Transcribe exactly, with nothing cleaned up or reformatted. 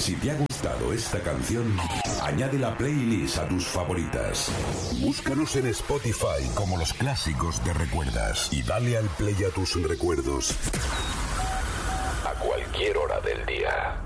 Si te ha gustado esta canción, añade la playlist a tus favoritas. Búscanos en Spotify como Los Clásicos de Recuerdas y dale al play a tus recuerdos a cualquier hora del día.